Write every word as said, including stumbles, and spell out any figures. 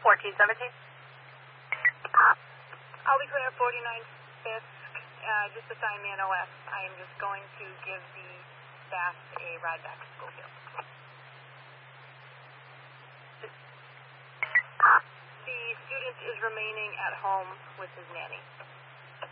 fourteen seventeen. I'll be clear, forty-nine Fisk. Uh, just assign me an O S. I am just going to give the staff a ride back to Schofield. The student is remaining at home with his nanny.